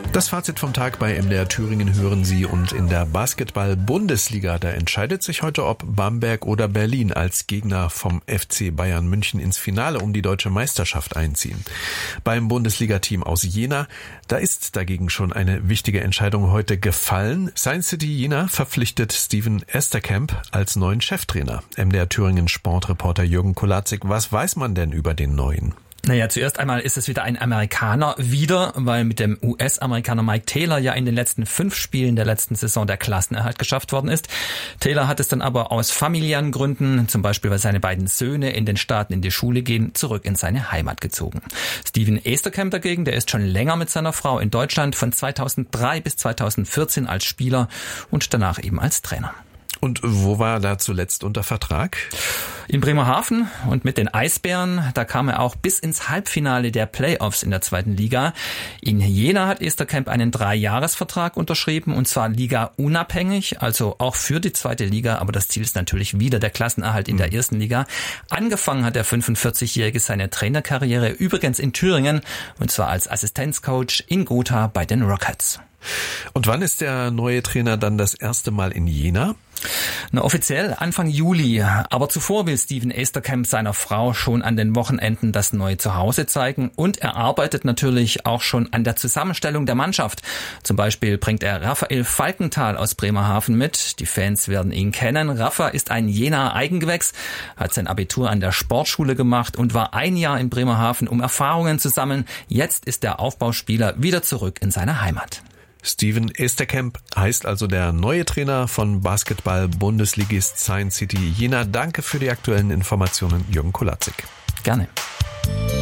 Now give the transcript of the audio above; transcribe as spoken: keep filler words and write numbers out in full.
Das Fazit vom Tag bei M D R Thüringen hören Sie, und in der Basketball-Bundesliga, da entscheidet sich heute, ob Bamberg oder Berlin als Gegner vom F C Bayern München ins Finale um die deutsche Meisterschaft einziehen. Beim Bundesliga-Team aus Jena, da ist dagegen schon eine wichtige Entscheidung heute gefallen. Science City Jena verpflichtet Steven Esterkamp als neuen Cheftrainer. M D R Thüringen Sportreporter Jürgen Kolaczyk, was weiß man denn über den neuen? Naja, zuerst einmal ist es wieder ein Amerikaner wieder, weil mit dem U S-Amerikaner Mike Taylor ja in den letzten fünf Spielen der letzten Saison der Klassenerhalt geschafft worden ist. Taylor hat es dann aber aus familiären Gründen, zum Beispiel weil seine beiden Söhne in den Staaten in die Schule gehen, zurück in seine Heimat gezogen. Steven Esterkamp dagegen, der ist schon länger mit seiner Frau in Deutschland, von zweitausenddrei bis zweitausendvierzehn als Spieler und danach eben als Trainer. Und wo war er da zuletzt unter Vertrag? In Bremerhaven und mit den Eisbären, da kam er auch bis ins Halbfinale der Playoffs in der zweiten Liga. In Jena hat Esterkamp einen Dreijahresvertrag unterschrieben, und zwar ligaunabhängig, also auch für die zweite Liga, aber das Ziel ist natürlich wieder der Klassenerhalt in der ersten Liga. Angefangen hat der fünfundvierzigjährige seine Trainerkarriere übrigens in Thüringen, und zwar als Assistenzcoach in Gotha bei den Rockets. Und wann ist der neue Trainer dann das erste Mal in Jena? Na, offiziell Anfang Juli. Aber zuvor will Steven Esterkamp seiner Frau schon an den Wochenenden das neue Zuhause zeigen, und er arbeitet natürlich auch schon an der Zusammenstellung der Mannschaft. Zum Beispiel bringt er Raphael Falkenthal aus Bremerhaven mit. Die Fans werden ihn kennen. Rafa ist ein Jenaer Eigengewächs, hat sein Abitur an der Sportschule gemacht und war ein Jahr in Bremerhaven, um Erfahrungen zu sammeln. Jetzt ist der Aufbauspieler wieder zurück in seine Heimat. Steven Esterkamp heißt also der neue Trainer von Basketball-Bundesligist Science City Jena. Danke für die aktuellen Informationen, Jürgen Kolaczyk. Gerne.